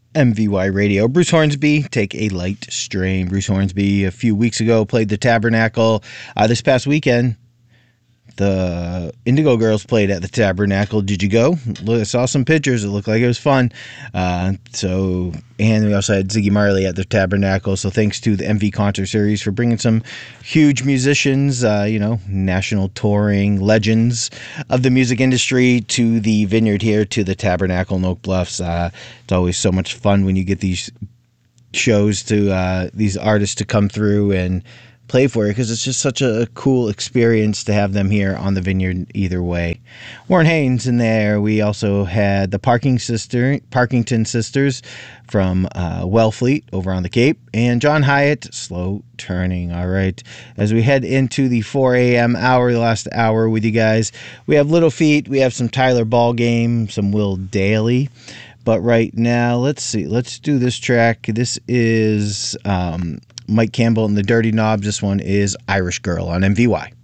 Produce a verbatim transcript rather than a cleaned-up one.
M V Y Radio. Bruce Hornsby, Take a Light Strain. Bruce Hornsby a few weeks ago played the Tabernacle. Uh, this past weekend, the Indigo Girls played at the Tabernacle. Did you go? I saw some pictures. It looked like it was fun. Uh, so, and we also had Ziggy Marley at the Tabernacle. So thanks to the M V Concert Series for bringing some huge musicians, uh, you know, national touring legends of the music industry to the Vineyard here, to the Tabernacle in Oak Bluffs. Uh, it's always so much fun when you get these shows to uh, these artists to come through and play for you, because it's just such a cool experience to have them here on the Vineyard either way. Warren Haynes in there. We also had the Parking Sister, Parkington Sisters from uh, Wellfleet over on the Cape, and John Hyatt, Slow Turning. All right, as we head into the four a.m. hour, the last hour with you guys, we have Little Feat, we have some Tyler Ballgame, some Will Daly. But right now, let's see, let's do this track. This is um, Mike Campbell and the Dirty Knobs. This one is Irish Girl on M V Y.